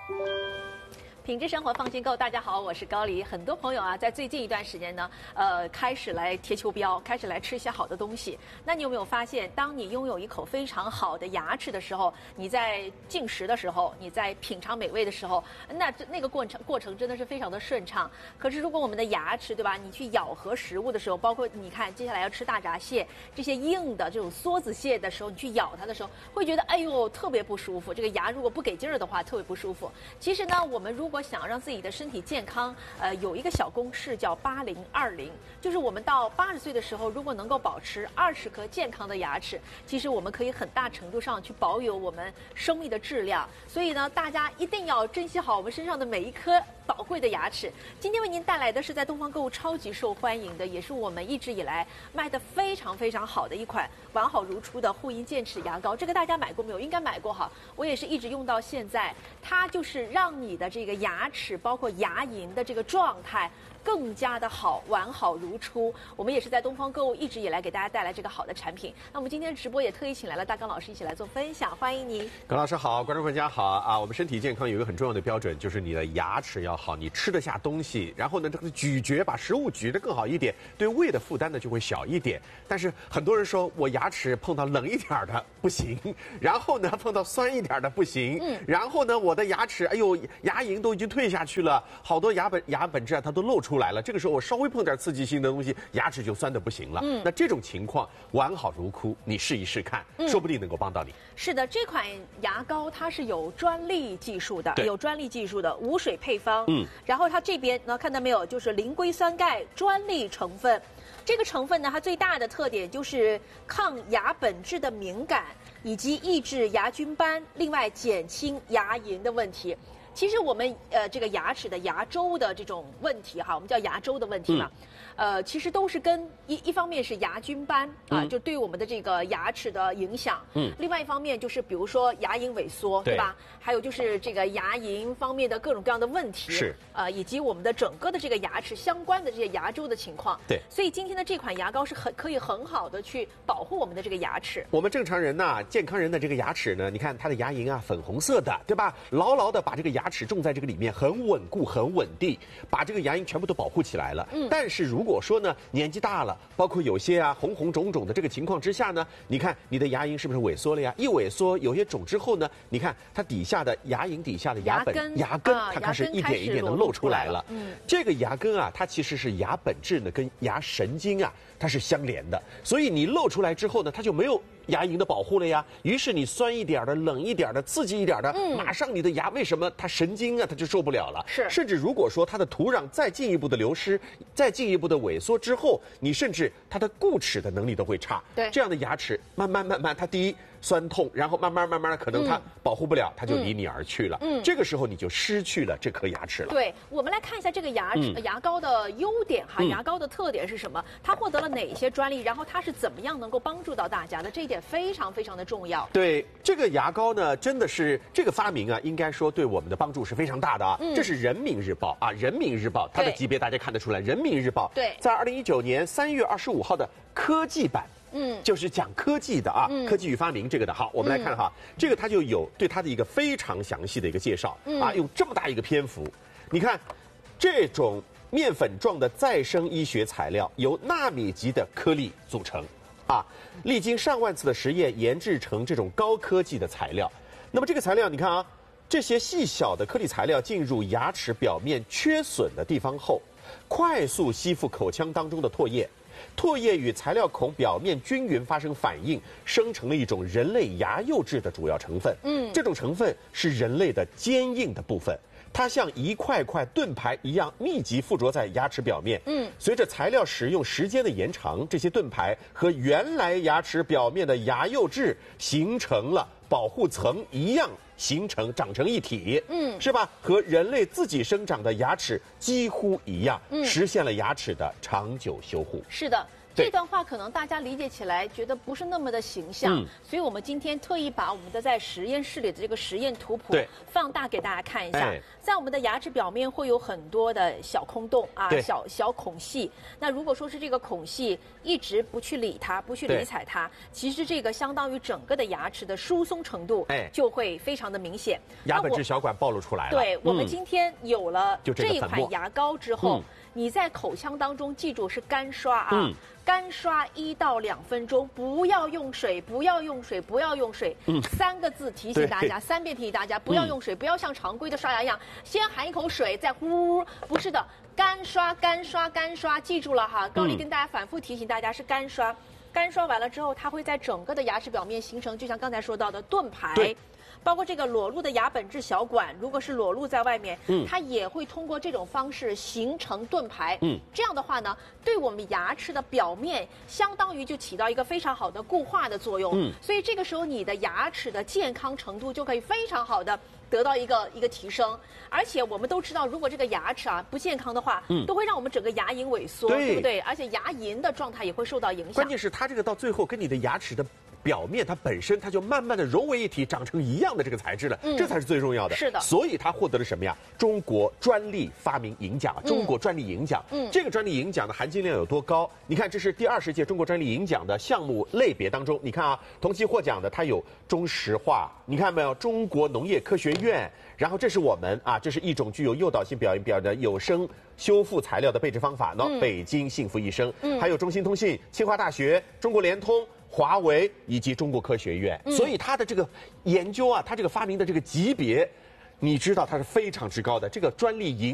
品质生活放心购，大家好，我是高黎。很多朋友啊，在最近一段时间呢，开始来贴秋膘，开始来吃一些好的东西。那你有没有发现，当你拥有一口非常好的牙齿的时候，你在进食的时候，你在品尝美味的时候，那个过程真的是非常的顺畅。可是如果我们的牙齿，对吧？你去咬合食物的时候，包括你看接下来要吃大闸蟹这些硬的这种梭子蟹的时候，你去咬它的时候，会觉得哎呦特别不舒服。这个牙如果不给劲儿的话，特别不舒服。其实呢，我们如果想让自己的身体健康，有一个小公式叫80-20，就是我们到80岁的时候，如果能够保持20颗健康的牙齿，其实我们可以很大程度上去保有我们生命的质量。所以呢，大家一定要珍惜好我们身上的每一颗宝贵的牙齿。今天为您带来的是在东方购物超级受欢迎的，也是我们一直以来卖的非常非常好的一款完好如初的护龈健齿牙膏。这个大家买过没有？应该买过哈，我也是一直用到现在。它就是让你的这个牙齿包括牙龈的这个状态更加的好，完好如初。我们也是在东方购物一直以来给大家带来这个好的产品。那我们今天直播也特意请来了大刚老师一起来做分享，欢迎您。 高老师好，观众朋友大家好啊！我们身体健康有一个很重要的标准，就是你的牙齿要好，你吃得下东西，然后呢，这个咀嚼把食物咀得更好一点，对胃的负担呢就会小一点。但是很多人说我牙齿碰到冷一点的不行，然后呢碰到酸一点的不行，然后呢我的牙齿哎呦牙龈都已经退下去了，好多牙本质啊它都露出来了。这个时候我稍微碰点刺激性的东西，牙齿就酸得不行了。那这种情况完好如初，你试一试看，说不定能够帮到你。 是的，这款牙膏它是有专利技术的，无水配方。然后它这边呢，看到没有，就是零硅酸钙专利成分。这个成分呢，它最大的特点就是抗牙本质的敏感，以及抑制牙菌斑，另外减轻牙龈的问题。其实我们这个牙齿的牙周的这种问题哈，我们叫牙周的问题嘛，其实都是跟一方面是牙菌斑啊，就对我们的这个牙齿的影响。另外一方面就是比如说牙龈萎缩，对吧？还有就是这个牙龈方面的各种各样的问题， 是以及我们的整个的这个牙齿相关的这些牙周的情况。 对， 所以今天的这款牙膏是可以很好的去保护我们的这个牙齿。 我们正常人呐，健康人的这个牙齿呢，你看它的牙龈啊，粉红色的，对吧？牢牢的把这个牙齿种在这个里面，很稳固、很稳定，把这个牙龈全部都保护起来了。但是如果说呢，年纪大了，包括有些啊红红肿肿的这个情况之下呢，你看你的牙龈是不是萎缩了呀？一萎缩，有些肿之后呢，你看它底下的牙龈底下的牙根，它开始一点一点的露出来了。这个牙根啊，它其实是牙本质呢跟牙神经啊它是相连的，所以你露出来之后呢，它就没有牙龈的保护了呀，于是你酸一点的、冷一点的、刺激一点的，马上你的牙为什么它神经啊它就受不了了？ 是， 甚至如果说它的土壤再进一步的流失、再进一步的萎缩之后，你甚至它的固齿的能力都会差。 对， 这样的牙齿慢慢，它第一酸痛，然后慢慢可能它保护不了，它就离你而去了。这个时候你就失去了这颗牙齿了。 对，我们来看一下这个牙膏的优点哈，牙膏的特点是什么？它获得了哪些专利？然后它是怎么样能够帮助到大家的？这一点非常非常的重要。 对，这个牙膏呢，真的是这个发明啊，应该说对我们的帮助是非常大的啊。这是人民日报啊，人民日报它的级别大家看得出来，人民日报对， 在2019年3月25号的科技版。就是讲科技的啊，科技与发明这个的。好，我们来看哈，这个它就有对它的一个非常详细的一个介绍啊，用这么大一个篇幅，你看这种面粉状的再生医学材料由纳米级的颗粒组成啊，历经上万次的实验研制成这种高科技的材料。那么这个材料你看啊，这些细小的颗粒材料进入牙齿表面缺损的地方后，快速吸附口腔当中的唾液。唾液与材料孔表面均匀发生反应，生成了一种人类牙釉质的主要成分。这种成分是人类的坚硬的部分，它像一块块盾牌一样密集附着在牙齿表面。随着材料使用时间的延长，这些盾牌和原来牙齿表面的牙釉质形成了保护层一样，长成一体，是吧？和人类自己生长的牙齿几乎一样，实现了牙齿的长久修护。 是的， 这段话可能大家理解起来觉得不是那么的形象，所以我们今天特意把我们的在实验室里的这个实验图谱放大给大家看一下。在我们的牙齿表面会有很多的小空洞啊，小孔隙。那如果说是这个孔隙一直不去理它，不去理睬它，其实这个相当于整个的牙齿的疏松程度就会非常的明显。 牙本质小管暴露出来了。 对，我们今天有了这一款牙膏之后，你在口腔当中记住是干刷啊。干刷1到2分钟，不要用水，不要用水，不要用水。3个字提醒大家，3遍提醒大家，不要用水，不要像常规的刷牙一样，先含一口水，再呼，不是的，干刷，干刷，干刷，记住了哈。高丽跟大家反复提醒大家是干刷，干刷完了之后，它会在整个的牙齿表面形成，就像刚才说到的盾牌。包括这个裸露的牙本质小管，如果是裸露在外面，它也会通过这种方式形成盾牌。这样的话呢，对我们牙齿的表面，相当于就起到一个非常好的固化的作用。所以这个时候你的牙齿的健康程度就可以非常好的得到一个提升。而且我们都知道，如果这个牙齿不健康的话，都会让我们整个牙龈萎缩，对不对？而且牙龈的状态也会受到影响。 关键是它这个到最后跟你的牙齿的表面它本身它就慢慢的融为一体，长成一样的这个材质了，这才是最重要的。 是的， 所以它获得了什么呀？中国专利发明银奖，中国专利银奖。这个专利银奖的含金量有多高？你看，这是第20届中国专利银奖的项目类别当中，你看啊，同期获奖的它有中石化，你看没有？中国农业科学院，然后这是我们啊，这是一种具有诱导性表的有声修复材料的配置方法呢，北京幸福一生，还有中兴通讯、清华大学、中国联通、华为以及中国科学院，所以它的这个研究啊，它这个发明的这个级别，你知道它是非常之高的。这个专利银